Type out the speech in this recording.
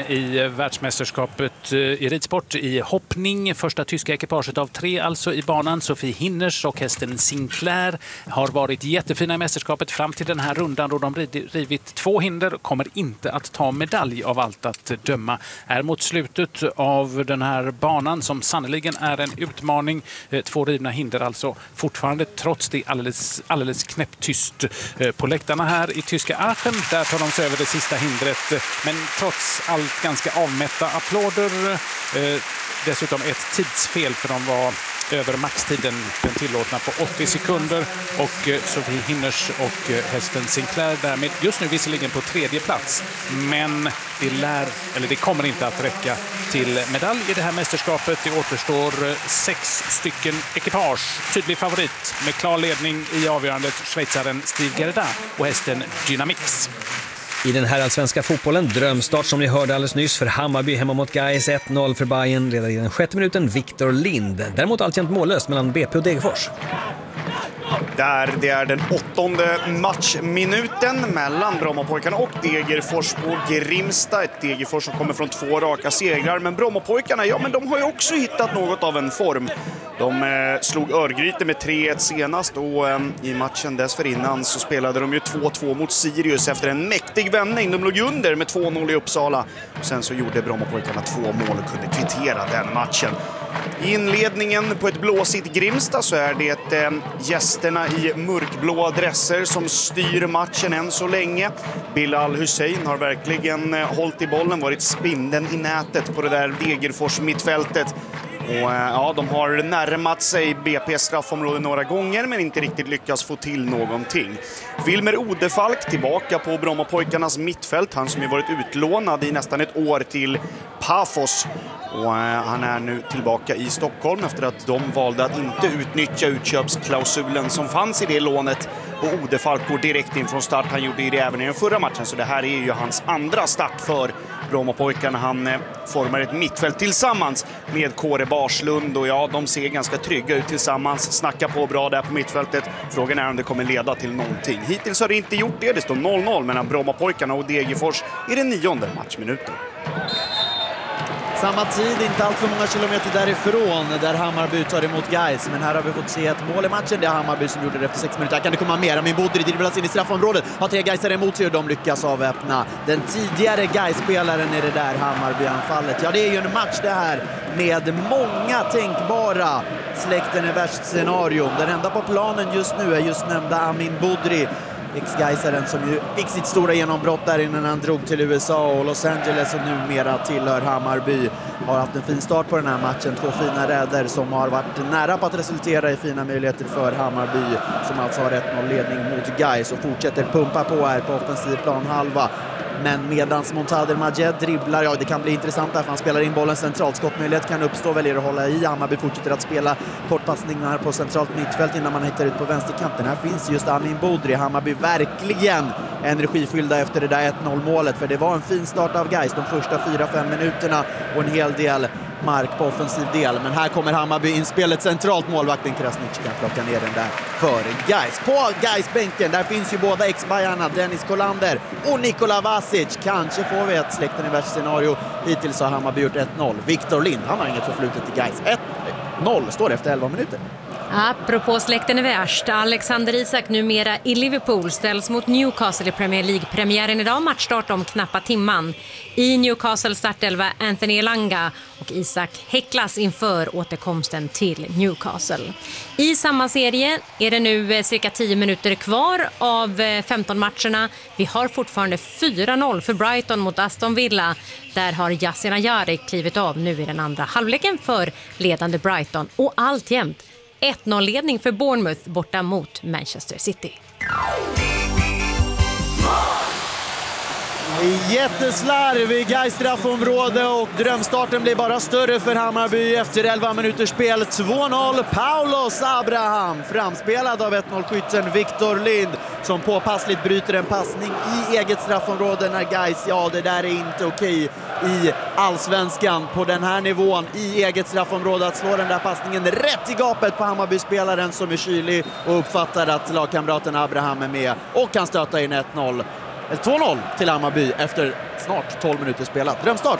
i världsmästerskapet i ridsport i hoppning. Första tyska ekipaget av 3 alltså i banan. Sofie Hinners och hästen Sinclair har varit jättefina i mästerskapet fram till den här rundan, och de rivit 2 hinder. Kommer inte att ta medalj av allt att döma. Är mot slutet av den här banan som sannoliken är en utmaning. 2 rivna hinder alltså. Fortfarande trots det alldeles knäpptyst på läktarna här i tyska Aachen. Där tar de sig över det sista hindret. Men trots allt ganska avmätta applåder. Dessutom ett tidsfel, för de var över maxtiden, den tillåtna, på 80 sekunder. Och Sofie Hinners och hästen Sinclair därmed just nu visserligen på 3:e plats. Men det kommer inte att räcka till medalj i det här mästerskapet. Det återstår 6 stycken ekipage. Tydlig favorit med klar ledning i avgörandet, schweizaren Steve Gerda och hästen Dynamix. I den här allsvenska fotbollen, drömstart som ni hörde alldeles nyss för Hammarby hemma mot Gais, 1-0 för Bayern redan i den 6:e minuten, Victor Lind. Däremot alltjämt mållöst mellan BP och Degerfors. Det är den 8:e matchminuten mellan Brommapojkarna och Degerfors på Grimsta. Ett Degerfors som kommer från 2 raka segrar. Men Brommapojkarna, de har ju också hittat något av en form. De slog Örgryte med 3-1 senast, och i matchen dessförinnan så spelade de ju 2-2 mot Sirius efter en mäktig vändning. De låg under med 2-0 i Uppsala. Och sen så gjorde Brommapojkarna 2 mål och kunde kvittera den matchen. I inledningen på ett blåsigt Grimsta så är det gästerna i mörkblåa dresser som styr matchen än så länge. Bilal Hussein har verkligen hållit i bollen, varit spindeln i nätet på det där Degerfors mittfältet. Och de har närmat sig BP:s straffområde några gånger men inte riktigt lyckats få till någonting. Wilmer Odefalk tillbaka på Brommapojkarnas mittfält, han som ju varit utlånad i nästan ett år till Pafos. Och han är nu tillbaka i Stockholm efter att de valde att inte utnyttja utköpsklausulen som fanns i det lånet. Och Odefalk går direkt in från start. Han gjorde ju det även i den förra matchen, så det här är ju hans andra start för Brommapojkarna. Han formar ett mittfält tillsammans med Kåre Barslund, och de ser ganska trygga ut tillsammans. Snackar på bra där på mittfältet. Frågan är om det kommer leda till någonting. Hittills har det inte gjort det. Det står 0-0 mellan Brommapojkarna och Degerfors i den 9:e matchminuten. Samma tid, inte allt för många kilometer därifrån, där Hammarby tar emot Gais. Men här har vi fått se ett mål i matchen. Det är Hammarby som gjorde det efter 6 minuter. Här kan det komma mer. Min Bodri dribblas in i straffområdet. Har 3 Gaisare emot sig och de lyckas avväpna den tidigare Gais-spelaren i det där Hammarby-anfallet. Ja, det är ju en match det här med många tänkbara släkten i värst scenario. Den enda på planen just nu är just nämnda Amin Bodri, ex-Gaisaren som ju fick sitt stora genombrott där innan han drog till USA och Los Angeles och numera tillhör Hammarby. Har haft en fin start på den här matchen. 2 fina räder som har varit nära på att resultera i fina möjligheter för Hammarby, som alltså har 1-0 ledning mot Gais och fortsätter pumpa på här på offensiv plan halva. Men medans Montader Majed dribblar, det kan bli intressant där för han spelar in bollen centralt. Skottmöjlighet kan uppstå, väljer att hålla i. Hammarby fortsätter att spela kortpassningar på centralt mittfält innan man hittar ut på vänsterkanten. Här finns just Amin Bodri. Hammarby verkligen energifyllda efter det där 1-0-målet, för det var en fin start av Gais de första 4-5 minuterna och en hel del mark på offensiv del. Men här kommer Hammarby in spelet centralt. Målvakten Krasnic kan plocka ner den där för Gais. På Gais-bänken, där finns ju båda ex-Bajarna, Dennis Kolander och Nikola Vasic. Kanske får vi ett släkten i värst scenario. Hittills har Hammarby gjort 1-0. Victor Lind, han har inget förflutet i Gais. 1-0 står efter 11 minuter. Apropå släkten är värst, Alexander Isak numera i Liverpool ställs mot Newcastle i Premier League-premiären idag, matchstart om knappa timman. I Newcastle startelva Anthony Elanga och Isak häcklas inför återkomsten till Newcastle. I samma serie är det nu cirka 10 minuter kvar av 15 matcherna. Vi har fortfarande 4-0 för Brighton mot Aston Villa. Där har Yasin Ayari klivit av nu i den andra halvleken för ledande Brighton, och alltjämt 1-0-ledning för Bournemouth borta mot Manchester City. Jätteslarv i Gais straffområde och drömstarten blir bara större för Hammarby efter 11 minuters spel. 2-0, Paulos Abraham, framspelad av 1-0-skytten Victor Lind, som påpassligt bryter en passning i eget straffområde när Gais, det där är inte okej i allsvenskan på den här nivån, i eget straffområde, att slå den där passningen rätt i gapet på Hammarby-spelaren som är kylig och uppfattar att lagkamraten Abraham är med och kan stöta in 1-0. 2-0 till Hammarby efter snart 12 minuter spelat. Drömstart